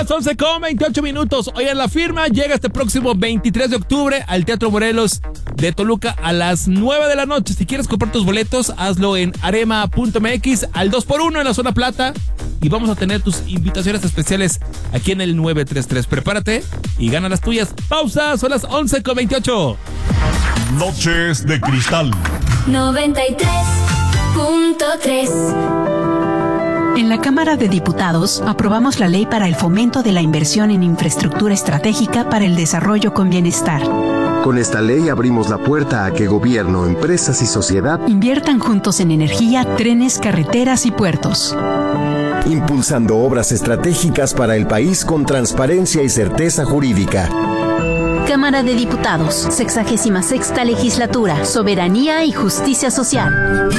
las 11:28. Hoy en La Firma llega este próximo 23 de octubre al Teatro Morelos de Toluca a las 9 de la noche. Si quieres comprar tus boletos, hazlo en arema.mx al 2x1 en la zona plata. Y vamos a tener tus invitaciones especiales aquí en el 933. Prepárate y gana las tuyas. Pausa, son las 11:28. Noches de Cristal 93.3. En la Cámara de Diputados aprobamos la ley para el fomento de la inversión en infraestructura estratégica para el desarrollo con bienestar. Con esta ley abrimos la puerta a que gobierno, empresas y sociedad inviertan juntos en energía, trenes, carreteras y puertos. Impulsando obras estratégicas para el país con transparencia y certeza jurídica. Cámara de Diputados, 66ª Legislatura, Soberanía y Justicia Social.